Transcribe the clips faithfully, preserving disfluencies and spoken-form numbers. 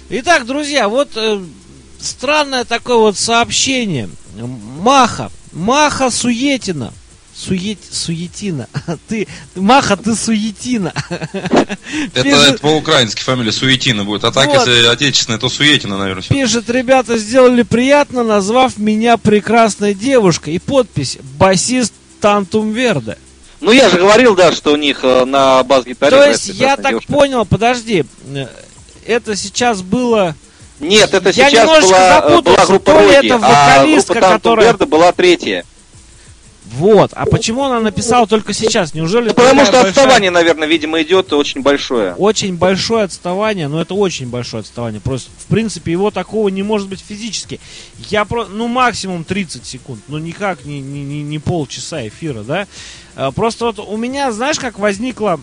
Итак, друзья, вот э, странное такое вот сообщение. Маха. Маха Суетина. Сует, суетина. Ты, Маха, ты суетина. Это, Пишет, это по-украински фамилия Суетина будет. А так, вот, если отечественная, то Суетина, наверное. Пишет, ребята, сделали приятно, назвав меня прекрасной девушкой. И подпись: басист Тантум Верде. Ну, я же говорил, да, что у них э, на бас-гитаре... То есть, я так девушка. понял, подожди, это сейчас было... Нет, это я сейчас была, была группа то ли Роги, это вокалистка, а группа Тантум которая... Верде была третья. Вот, а почему она написала только сейчас? Неужели... Ну, потому что большая... отставание, наверное, видимо, идет очень большое. Очень большое отставание, но это очень большое отставание. Просто, в принципе, его такого не может быть физически. Я про... Ну, максимум тридцать секунд, ну, никак не, не, не, не полчаса эфира, да? Просто вот у меня, знаешь, как возникла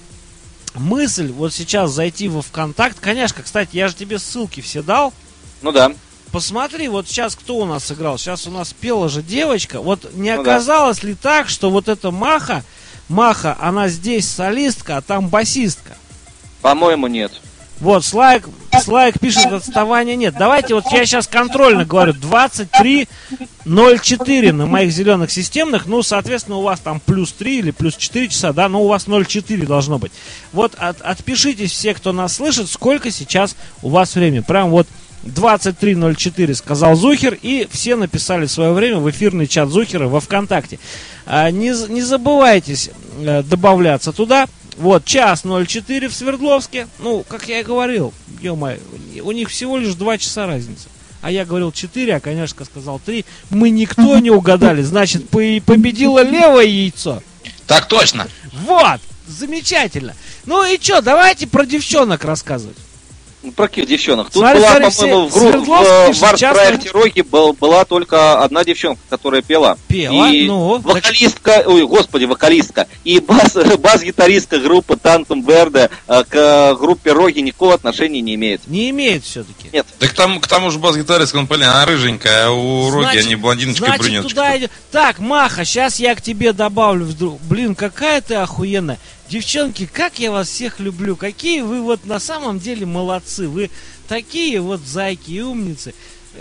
мысль вот сейчас зайти во ВКонтакт. Конечно, кстати, я же тебе ссылки все дал. Ну да. Посмотри, вот сейчас кто у нас сыграл? Сейчас у нас пела же девочка. Вот не ну оказалось да. ли так, что вот эта Маха, Маха, она здесь солистка, а там басистка? По-моему, нет. Вот, Слайк, Слайк пишет, отставания нет. Давайте вот я сейчас контрольно говорю, двадцать три ноль четыре на моих зеленых системных. Ну, соответственно, у вас там плюс три или плюс четыре часа, да, но у вас ноль четыре должно быть. Вот от, отпишитесь все, кто нас слышит, сколько сейчас у вас времени. Прям вот двадцать три ноль четыре сказал Зухер, и все написали свое время в эфирный чат Зухера во ВКонтакте. А, не, не забывайтесь а, добавляться туда. Вот, час ноль четыре в Свердловске. Ну, как я и говорил, ё-моё, у них всего лишь два часа разница. А я говорил четыре, а Коняшка сказал три. Мы никто не угадали, значит, по- победило левое яйцо. Так точно. Вот, замечательно. Ну и чё, давайте про девчонок рассказывать. Ну, про каких девчонок? Тут Смотри, была, смотри, по-моему, в, все- гру- Свердловск в, пишет, в арт-проекте часто- Роги был, была только одна девчонка, которая пела. Пела, и ну, так- вокалистка, ой, господи, вокалистка. И бас, бас-гитаристка группы Тантум Верде э, к группе Роги никакого отношения не имеет. Не имеет все-таки. Нет. Да к тому, к тому же бас-гитарист, он, блин, она рыженькая, а у Роги Значит- они блондиночка и Значит, брюнеточка. туда идет. Так, Маха, сейчас я к тебе добавлю вдруг. Блин, какая ты охуенная. Девчонки, как я вас всех люблю. Какие вы вот на самом деле молодцы. Вы такие вот зайки и умницы.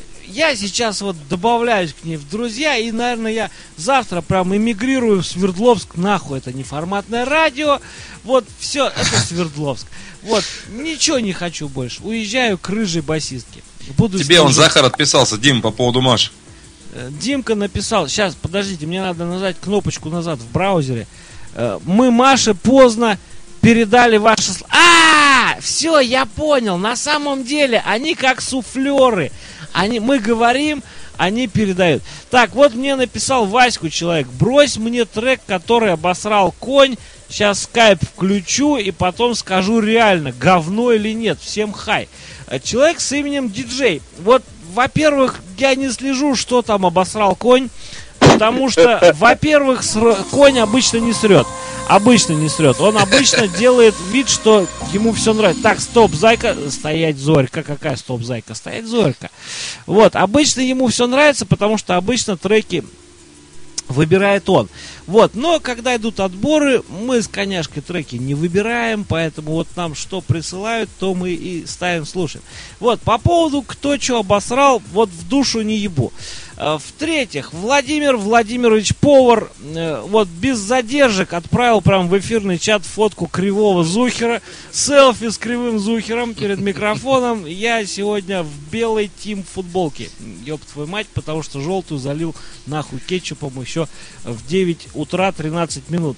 Я сейчас вот добавляюсь к ней в друзья. И, наверное, я завтра прям эмигрирую в Свердловск. Нахуй, это не форматное радио. Вот, все, это Свердловск. Вот, ничего не хочу больше. Уезжаю к рыжей басистке. Буду Тебе он, служить. Захар, отписался, Дим, по поводу Маши. Димка написал, сейчас, подождите, мне надо нажать кнопочку назад в браузере. Мы Маше поздно передали ваши... А, все, я понял. На самом деле, они как суфлеры. Они, мы говорим, они передают. Так, вот мне написал Ваську человек. Брось мне трек, который обосрал конь. Сейчас скайп включу и потом скажу реально, говно или нет. Всем хай. Человек с именем Диджей. Вот, во-первых, я не слежу, что там обосрал конь. Потому что, во-первых, ср... конь обычно не срет. Обычно не срет. Он обычно делает вид, что ему все нравится. Так, стоп, зайка. Стоять, Зорька. Какая стоп, зайка? Стоять, Зорька. Вот, обычно ему все нравится, потому что обычно треки выбирает он. Вот, но когда идут отборы, мы с Коняшкой треки не выбираем, поэтому вот нам что присылают, то мы и ставим, слушаем. Вот, по поводу кто что обосрал, вот в душу не ебу. В-третьих, Владимир Владимирович Повар вот без задержек отправил прям в эфирный чат фотку кривого Зухера, селфи с кривым Зухером перед микрофоном. Я сегодня в белой тим футболке, ёб твою мать, потому что желтую залил нахуй кетчупом еще в девять утра тринадцать минут.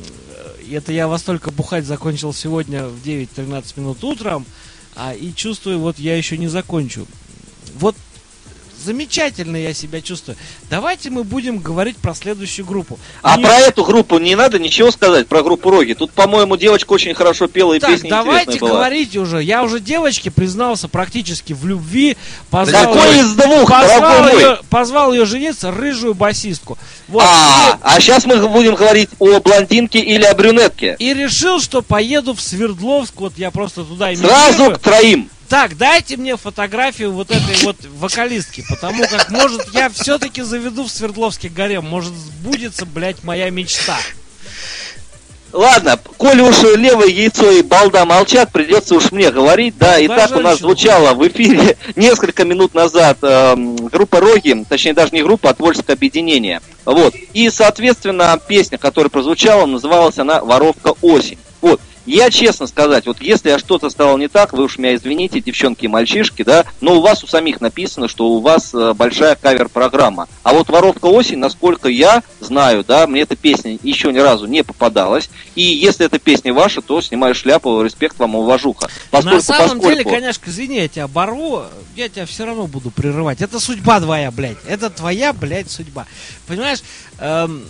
Это я во столько бухать закончил сегодня в девять тринадцать минут утром, а и чувствую, вот я еще не закончу. Вот замечательно я себя чувствую. Давайте мы будем говорить про следующую группу. А Не... про эту группу не надо ничего сказать, про группу Роги. Тут, по-моему, девочка очень хорошо пела и так, песня интересная давайте была. говорить уже. Я уже девочке признался практически в любви. Позвал, Какой ее, из двух, позвал, дорогой ее, мой? позвал ее жениться, рыжую басистку. Вот. А, И, а сейчас мы будем говорить о блондинке или о брюнетке. и решил, что поеду в Свердловск. Вот я просто туда Сразу эмигрирую. к троим. Так, дайте мне фотографию вот этой вот вокалистки, потому как, может, я все-таки заведу в Свердловске гарем, может, сбудется, блядь, моя мечта. Ладно, коли уж левое яйцо и балда молчат, придется уж мне говорить, да. И так у нас звучало в эфире несколько минут назад э, группа Роги, точнее даже не группа, а творческое объединение. Вот. И, соответственно, песня, которая прозвучала, называлась она «Воровка осень». Вот. Я, честно сказать, вот если я что-то сказал не так, вы уж меня извините, девчонки и мальчишки, да, но у вас у самих написано, что у вас э, большая кавер-программа. А вот «Воровка осень», насколько я знаю, да, мне эта песня еще ни разу не попадалась. И если эта песня ваша, то снимаю шляпу, респект вам, уважуха. Поскольку, На самом поскольку... деле, конечно, извини, я тебя оборву, я тебя все равно буду прерывать. Это судьба твоя, блядь. Это твоя, блядь, судьба. Понимаешь, эм,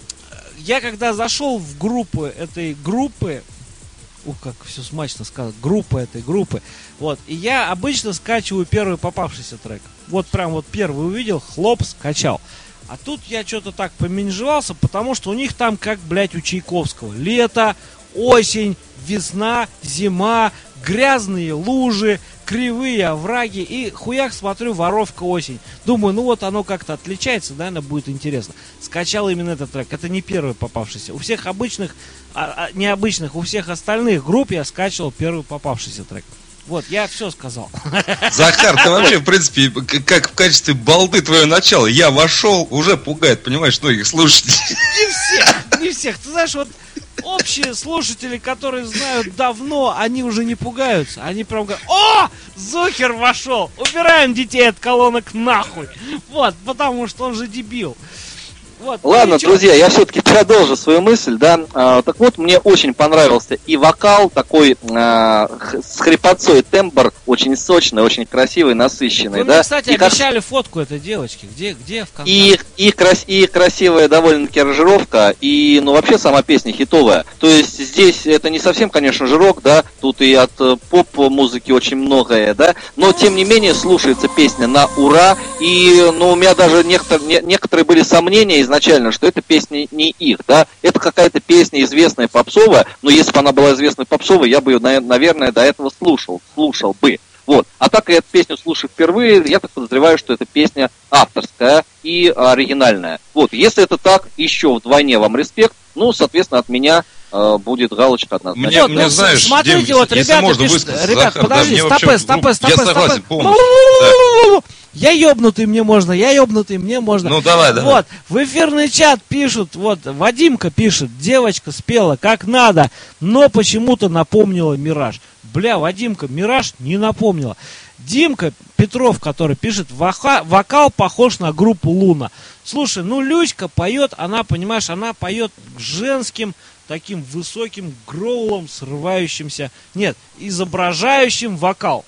я когда зашел в группу этой группы, ух, как все смачно сказано, группа этой группы, вот, и я обычно скачиваю первый попавшийся трек. Вот прям вот первый увидел, хлоп, скачал. А тут я что-то так поменжевался, потому что у них там как, блядь, у Чайковского. Лето, осень, весна, зима, грязные лужи, кривые овраги. И хуяк смотрю, «Воровка осень». Думаю, ну вот оно как-то отличается, наверное, будет интересно. Скачал именно этот трек. Это не первый попавшийся. У всех обычных, а, а, необычных, у всех остальных групп я скачивал первый попавшийся трек. Вот, я все сказал. Захар, ты вообще, в принципе, как в качестве балды твое начало. Я вошел, уже пугает, понимаешь, многих слушателей. Не всех, не всех. Ты знаешь, вот общие слушатели, которые знают давно, они уже не пугаются. Они прям говорят: о, Зухер вошел, убираем детей от колонок нахуй. Вот, потому что он же дебил. Вот, Ладно, ничего. друзья, я все-таки продолжу свою мысль, да. А, так вот, мне очень понравился и вокал такой а, х- с хрипотцой, тембр очень сочный, очень красивый, насыщенный, Вы да. мне, кстати, и, как- обещали фотку этой девочки. Где, где в конце? и, и, крас- и красивая довольно-таки аранжировка, и, ну, вообще сама песня хитовая. То есть здесь это не совсем, конечно же, рок, да, тут и от э, поп-музыки очень многое, да, но, тем не менее, слушается песня на ура, и, ну, у меня даже некотор- не- некоторые были сомнения изначально, что эта песня не их, да, это какая-то песня известная попсовая, но если бы она была известной попсовой, я бы ее, наверное, до этого слушал, слушал бы. Вот. А так как я эту песню слушаю впервые, я так подозреваю, что эта песня авторская и оригинальная. Вот. Если это так, еще вдвойне вам респект. Ну, соответственно, от меня э, будет галочка однозначно. Мне, Вот, мне ну, знаешь, смотрите, Дим, вот если ребята можно пишут, высказаться, ребят, Захар, да, подожди, мне стопэ, вообще, стопэ, ну, стопэ, я согласен стопэ. полностью. Да. Я ёбнутый, мне можно, я ёбнутый, мне можно. Ну, давай, давай. Вот, в эфирный чат пишут, вот, Вадимка пишет: девочка спела как надо, но почему-то напомнила «Мираж». Бля, Вадимка, «Мираж» не напомнила. Димка Петров, который пишет: «Вока- вокал похож на группу Луна». Слушай, ну Люська поет, она, понимаешь, она поет женским, таким высоким гроулом, срывающимся, нет, изображающим вокал.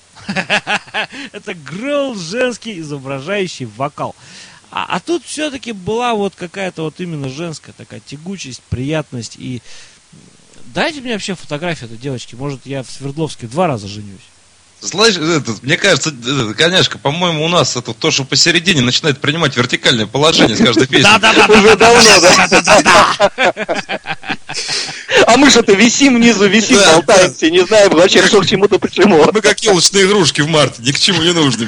Это гроул женский, изображающий вокал. А, а тут все-таки была вот какая-то вот именно женская такая тягучесть, приятность. И дайте мне вообще фотографию этой девочки. Может, я в Свердловске два раза женюсь. Знаешь, это, мне кажется, это, коняшка, по-моему, у нас это то, что посередине начинает принимать вертикальное положение с каждой песней. Уже давно, да? А мы что-то висим внизу, висим, Да, болтаемся, не знаем вообще, что к чему-то почему. Мы как елочные игрушки в марте, ни к чему не нужны.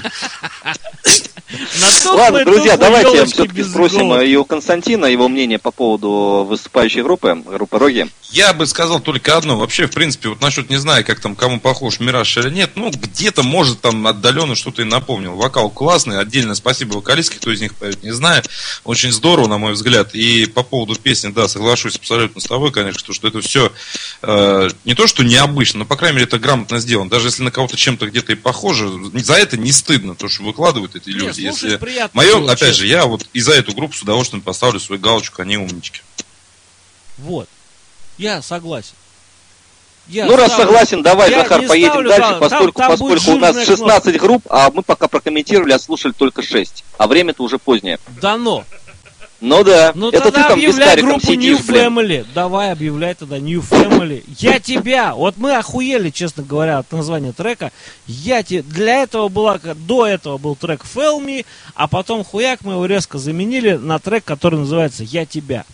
Ладно, друзья, давайте все-таки спросим и у Константина его мнение по поводу выступающей группы, группы Роги. Я бы сказал только одно. Вообще, в принципе, вот насчет, не знаю, как там, кому похож «Мираж» или нет, ну, где-то, может, там отдаленно что-то и напомнил. Вокал классный, отдельно спасибо вокалистке, кто из них поет, не знаю. Очень здорово, на мой взгляд. И по поводу песни, да, соглашусь абсолютно с тобой, конечно, что, что это все э, не то, что необычно, но, по крайней мере, это грамотно сделано. Даже если на кого-то чем-то где-то и похоже, за это не стыдно, то, что выкладывают эти люди. Нет, если... приятно Мое, было, опять честно. же, я вот и за эту группу с удовольствием поставлю свою галочку, они умнички. Вот. Я согласен. Я Ну, раз ставлю- согласен, давай, я Захар, не поедем ставлю, дальше, да, поскольку, там- там будет поскольку у нас жирная шестнадцать групп, а мы пока прокомментировали, отслушали только шесть. А время-то уже позднее. Дано. Ну да, Ну это ты тогда там без объявляй кариком группу New сидишь, блин. Family. Давай, объявляй тогда New Family. Я тебя. Вот мы охуели, честно говоря, от названия трека. Я те... Для этого была, до этого был трек Fail Me, а потом хуяк мы его резко заменили на трек, который называется Я тебя.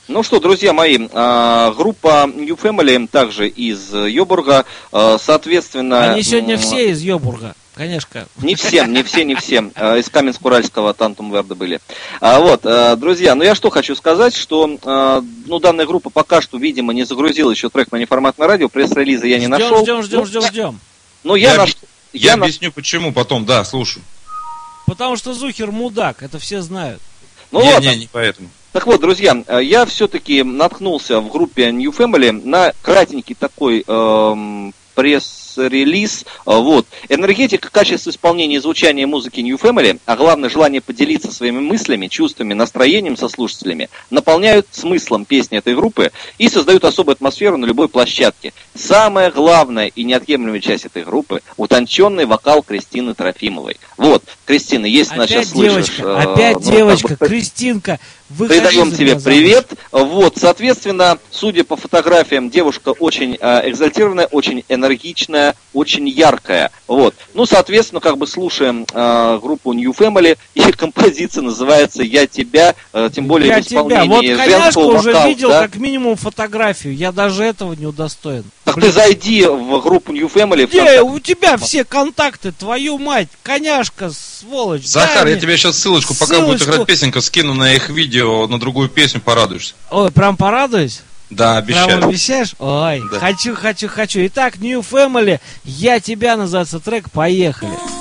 Ну что, друзья мои, э, группа New Family также из Йобурга, э, соответственно... Они сегодня э, все из Йобурга, конечно. Не всем, не все, не все. Э, из Каменск-Уральского Тантум Верда были. А, вот, э, друзья, ну я что хочу сказать, что э, ну, данная группа пока что, видимо, не загрузила еще трек на неформатное радио, пресс-релиза я не Ждем, нашел. ждем, ждем, ждем, ждем. Ну я, Я, наш... я, я на- объясню, почему потом, да, слушаю. Потому что Зухер мудак, это все знают. Ну не, ладно. не, не поэтому. Так вот, друзья, э, я все-таки наткнулся в группе New Family на кратенький такой эм, пресс-релиз. Э, вот. Энергетика, качество исполнения и звучания музыки New Family, а главное желание поделиться своими мыслями, чувствами, настроением со слушателями, наполняют смыслом песни этой группы и создают особую атмосферу на любой площадке. Самая главная и неотъемлемая часть этой группы – утонченный вокал Кристины Трофимовой. Вот, Кристина, если нас Опять сейчас слышишь... девочка, э, опять ну, как девочка, бы, Кристинка, выходи передаем за тебе меня замуж. привет. Вот, соответственно, судя по фотографиям, девушка очень э, экзальтированная, очень энергичная, очень яркая. Вот. Ну, соответственно, как бы слушаем э, группу New Family, и композиция называется «Я тебя», э, тем более Я в исполнении тебя. Вот коняшка женского уже вокала, видел да? как минимум фотографию. Я даже этого не удостоен. Так Блин. ты зайди в группу New Family. в Где ВКонтакте. у тебя все контакты, твою мать, коняшка, сволочь. Захар, дай я мне тебе сейчас ссылочку, пока будет ссылочку. играть песенка, скину на их видео, на другую песню, порадуешься. Ой, прям порадуюсь? Да, Прям обещаю. обещаешь? Ой, Да. хочу, хочу, хочу. Итак, New Family, «Я тебя» называется трек, поехали.